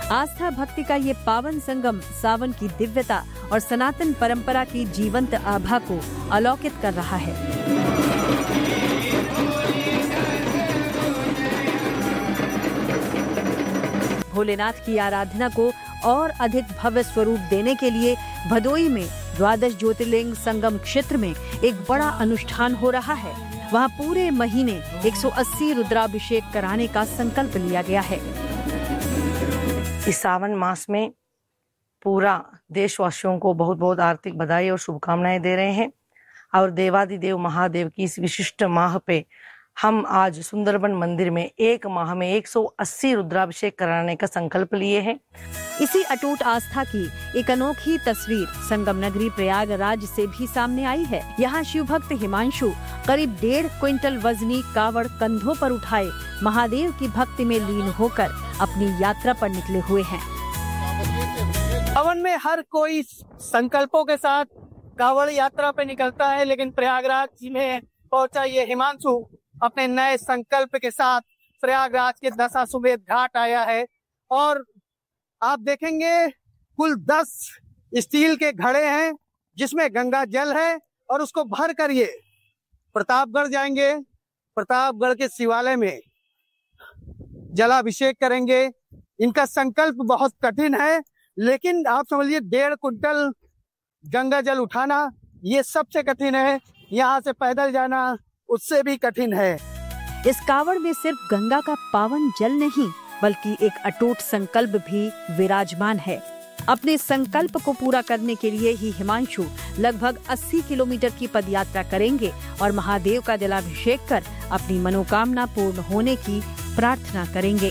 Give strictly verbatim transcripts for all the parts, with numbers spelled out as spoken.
आस्था भक्ति का ये पावन संगम सावन की दिव्यता और सनातन परंपरा की जीवंत आभा को अलौकित कर रहा है। भोलेनाथ की आराधना को और अधिक भव्य स्वरूप देने के लिए भदोई में द्वादश ज्योतिर्लिंग संगम क्षेत्र में एक बड़ा अनुष्ठान हो रहा है। वहां पूरे महीने एक सौ अस्सी रुद्राभिषेक कराने का संकल्प लिया गया है। इस सावन मास में पूरा देशवासियों को बहुत बहुत आर्थिक बधाई और शुभकामनाएं दे रहे हैं और देवादिदेव महादेव की इस विशिष्ट माह पे हम आज सुंदरबन मंदिर में एक माह में एक सौ अस्सी रुद्राभिषेक कराने का संकल्प लिए हैं। इसी अटूट आस्था की एक अनोखी तस्वीर संगम नगरी प्रयागराज से भी सामने आई है। यहाँ शिव भक्त हिमांशु करीब डेढ़ क्विंटल वजनी कावड़ कंधों पर उठाए महादेव की भक्ति में लीन होकर अपनी यात्रा पर निकले हुए हैं। सावन में हर कोई संकल्पों के साथ कावड़ यात्रा पे निकलता है, लेकिन प्रयागराज में पहुंचा ये हिमांशु अपने नए संकल्प के साथ प्रयागराज के दशाश्वमेध घाट आया है। और आप देखेंगे कुल दस स्टील के घड़े हैं जिसमें गंगा जल है और उसको भर कर ये प्रतापगढ़ जाएंगे। प्रतापगढ़ के शिवालय में जलाभिषेक करेंगे। इनका संकल्प बहुत कठिन है, लेकिन आप समझिए डेढ़ कुंटल गंगा जल उठाना ये सबसे कठिन है। यहाँ से पैदल जाना उससे भी कठिन है। इस कावड़ में सिर्फ गंगा का पावन जल नहीं बल्कि एक अटूट संकल्प भी विराजमान है। अपने संकल्प को पूरा करने के लिए ही हिमांशु लगभग अस्सी किलोमीटर की पदयात्रा करेंगे और महादेव का जलाभिषेक कर अपनी मनोकामना पूर्ण होने की प्रार्थना करेंगे।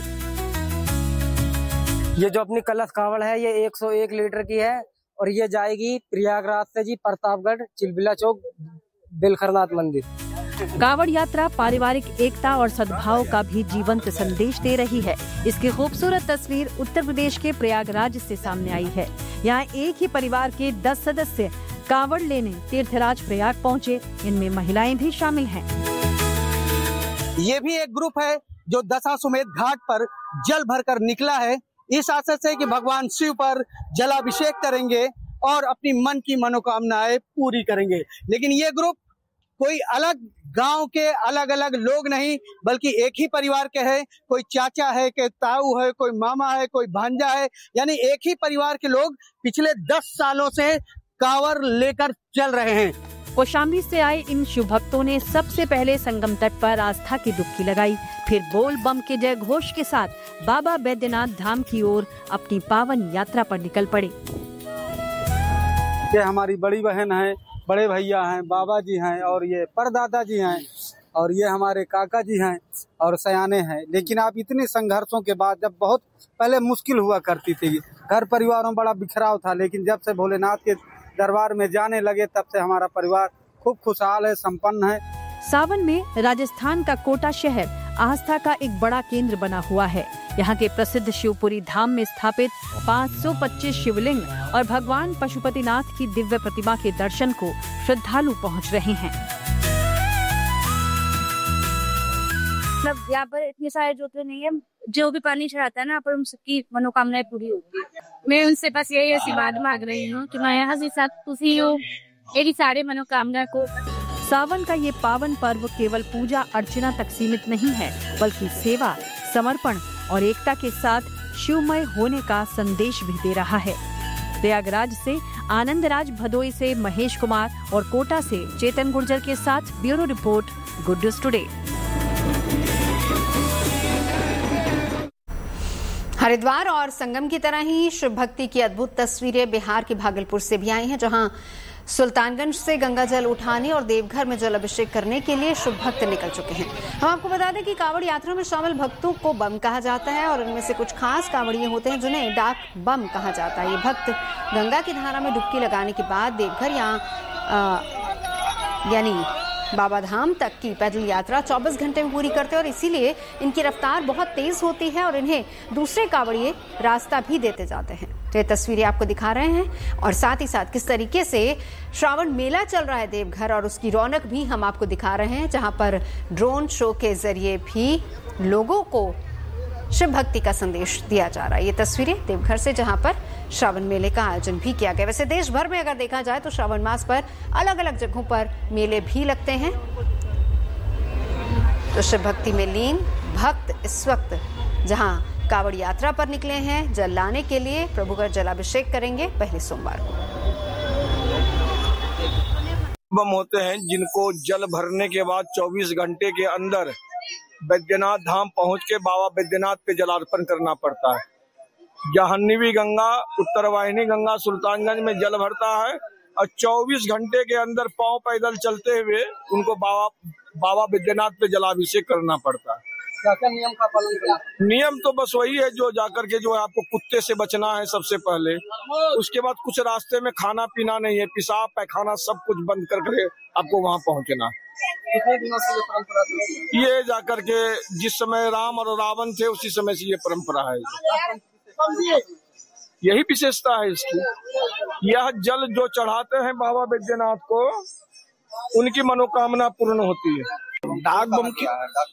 ये जो अपनी कलश कावड़ है ये एक सौ एक लीटर की है और ये जाएगी प्रयागराज से जी प्रतापगढ़ चिलबिला चौक बेलखरनाथ मंदिर। कावड़ यात्रा पारिवारिक एकता और सद्भाव का भी जीवंत संदेश दे रही है। इसकी खूबसूरत तस्वीर उत्तर प्रदेश के प्रयागराज से सामने आई है। यहाँ एक ही परिवार के दस सदस्य कावड़ लेने तीर्थराज प्रयाग पहुँचे। इनमें महिलाएं भी शामिल हैं। ये भी एक ग्रुप है जो दशाश्वमेध घाट पर जल भरकर निकला है इस आशा से कि भगवान शिव पर जलाभिषेक करेंगे और अपनी मन की मनोकामनाएं पूरी करेंगे। लेकिन ये ग्रुप कोई अलग गांव के अलग अलग लोग नहीं बल्कि एक ही परिवार के हैं। कोई चाचा है, कोई ताऊ है, कोई मामा है, कोई भांजा है, यानी एक ही परिवार के लोग पिछले दस सालों से कांवर लेकर चल रहे हैं। कौशाम्बी से आए इन शिव भक्तों ने सबसे पहले संगम तट पर आस्था की डुबकी लगाई, फिर बोल बम के जय घोष के साथ बाबा बैद्यनाथ धाम की ओर अपनी पावन यात्रा पर निकल पड़े। ये हमारी बड़ी बहन है, बड़े भैया हैं, बाबा जी हैं और ये परदादा जी हैं और ये हमारे काका जी हैं और सयाने हैं। लेकिन आप इतने संघर्षों के बाद जब बहुत पहले मुश्किल हुआ करती थी, घर परिवारों बड़ा बिखराव था, लेकिन जब से भोलेनाथ के दरबार में जाने लगे तब से हमारा परिवार खूब खुशहाल है, संपन्न है। सावन में राजस्थान का कोटा शहर आस्था का एक बड़ा केंद्र बना हुआ है। यहाँ के प्रसिद्ध शिवपुरी धाम में स्थापित पाँच सौ पच्चीस शिवलिंग और भगवान पशुपतिनाथ की दिव्य प्रतिमा के दर्शन को श्रद्धालु पहुँच रहे हैं। मतलब यहाँ पर इतने सारे ज्योतिर्लिंग है, जो भी पानी चढ़ाता है ना पर उन सबकी मनोकामनाएं पूरी होती है। मैं उनसे बस यही आशीर्वाद मांग रही हूँ कि मैं यहाँ से साथ खुशी हूँ, मेरी सारे मनोकामना को। सावन का ये पावन पर्व केवल पूजा अर्चना तक सीमित नहीं है बल्कि सेवा, समर्पण और एकता के साथ शिवमय होने का संदेश भी दे रहा है। प्रयागराज से आनंद राज, भदोई से महेश कुमार और कोटा से चेतन गुर्जर के साथ bureau report, good news today. Haridwar और संगम की तरह ही शिव भक्ति की अद्भुत तस्वीरें बिहार के भागलपुर से भी आई हैं, जहां सुल्तानगंज से गंगा जल उठाने और देवघर में जल अभिषेक करने के लिए शिव भक्त निकल चुके हैं। हम आपको बता दें कि कांवड़ यात्रा में शामिल भक्तों को बम कहा जाता है और इनमें से कुछ खास कांवड़िए होते हैं जिन्हें डाक बम कहा जाता है। ये भक्त गंगा की धारा में डुबकी लगाने के बाद देवघर या यानी बाबा धाम तक की पैदल यात्रा चौबीस घंटे में पूरी करते हैं और इसीलिए इनकी रफ्तार बहुत तेज होती है और इन्हें दूसरे कांवड़िए रास्ता भी देते जाते हैं। तो ये तस्वीरें आपको दिखा रहे हैं और साथ ही साथ किस तरीके से श्रावण मेला चल रहा है देवघर और उसकी रौनक भी हम आपको दिखा रहे हैं, जहां पर ड्रोन शो के जरिए भी लोगों को शिव भक्ति का संदेश दिया जा रहा है। ये तस्वीरें देवघर से, जहां पर श्रावण मेले का आयोजन भी किया गया। वैसे देश भर में अगर देखा जाए तो श्रावण मास पर अलग अलग जगहों पर मेले भी लगते हैं। तो शिव भक्ति में लीन भक्त इस वक्त जहां कावड़ यात्रा पर निकले हैं, जल लाने के लिए प्रभु का जलाभिषेक करेंगे पहले सोमवार को। बम होते हैं जिनको जल भरने के बाद चौबीस घंटे के अंदर बैद्यनाथ धाम पहुंच के बाबा बैद्यनाथ पे जलार्पण करना पड़ता है। जहन्नवी गंगा, उत्तरवाहिनी गंगा सुल्तानगंज में जल भरता है और चौबीस घंटे के अंदर पांव पैदल चलते हुए उनको बाबा बाबा बैद्यनाथ पे जलाभिषेक करना पड़ता है। क्या क्या नियम का पालन करना? नियम तो बस वही है जो जाकर के जो है आपको कुत्ते से बचना है सबसे पहले। उसके बाद कुछ रास्ते में खाना पीना नहीं है, पेशाब पैखाना सब कुछ बंद करके आपको वहाँ पहुँचना। कितने दिनों से ये परंपरा है? ये जाकर के जिस समय राम और रावण थे उसी समय से ये परंपरा है। यही विशेषता है इसकी। यह जल जो चढ़ाते हैं बाबा बैद्यनाथ को, उनकी मनोकामना पूर्ण होती है। डाक बम की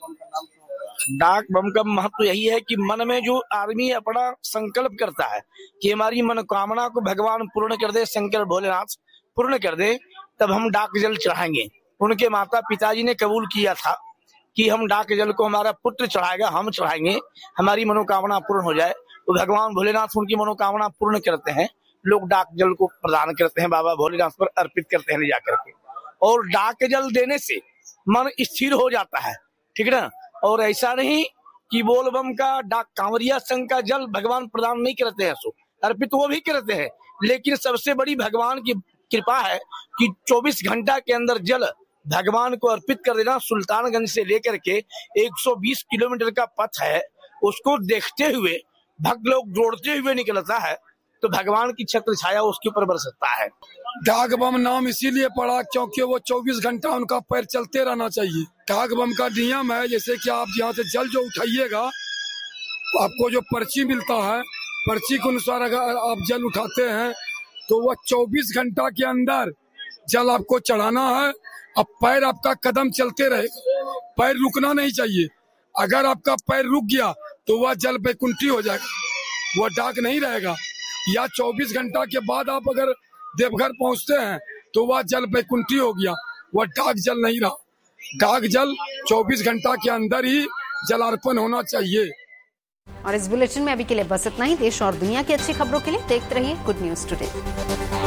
डाक बम का महत्व यही है कि मन में जो आदमी अपना संकल्प करता है कि हमारी मनोकामना को भगवान पूर्ण कर दे, शंकर भोलेनाथ पूर्ण कर दे, तब हम डाक जल चढ़ाएंगे। उनके माता पिताजी ने कबूल किया था कि हम डाक जल को हमारा पुत्र चढ़ाएगा, हम चढ़ाएंगे, हमारी मनोकामना पूर्ण हो जाए। तो भगवान भोलेनाथ उनकी मनोकामना पूर्ण करते हैं। लोग डाक जल को प्रदान करते हैं, बाबा भोलेनाथ पर अर्पित करते हैं ले जाकर के। और डाक जल देने से मन स्थिर हो जाता है, ठीक है ना। और ऐसा नहीं कि बोलबम का डाक कांवरिया संघ का जल भगवान प्रदान नहीं करते हैं, सो अर्पित वो भी करते हैं, लेकिन सबसे बड़ी भगवान की कृपा है कि चौबीस घंटा के अंदर जल भगवान को अर्पित कर देना। सुल्तानगंज से लेकर के एक सौ बीस किलोमीटर का पथ है, उसको देखते हुए भक्त लोग दौड़ते हुए निकलता है, तो भगवान की छत्र छाया उसके ऊपर बरसता है। डाक बम नाम इसीलिए पड़ा क्योंकि वो चौबीस घंटा उनका पैर चलते रहना चाहिए। डाक बम का नियम है, जैसे कि आप यहाँ से जल जो उठाइएगा, आपको जो पर्ची मिलता है, पर्ची के अनुसार अगर आप जल उठाते हैं तो वह चौबीस घंटा के अंदर जल आपको चढ़ाना है। अब पैर आपका कदम चलते रहेगा, पैर रुकना नहीं चाहिए। अगर आपका पैर रुक गया तो वह जल बैकुंठी हो जाएगा, वह डाक नहीं रहेगा। या चौबीस घंटा के बाद आप अगर देवघर पहुंचते हैं तो वह जल बैकुंठी हो गया, वह डाक जल नहीं रहा। डाक जल चौबीस घंटा के अंदर ही जलार्पण होना चाहिए। और इस बुलेटिन में अभी के लिए बस इतना ही। देश और दुनिया की अच्छी खबरों के लिए देखते रहिए गुड न्यूज टुडे।